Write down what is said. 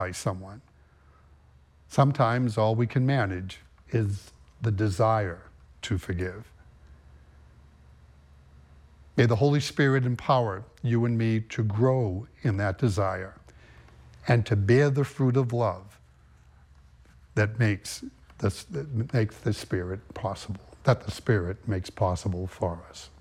by someone. Sometimes all we can manage is the desire to forgive. May the Holy Spirit empower you and me to grow in that desire and to bear the fruit of love that makes the Spirit possible, that the Spirit makes possible for us.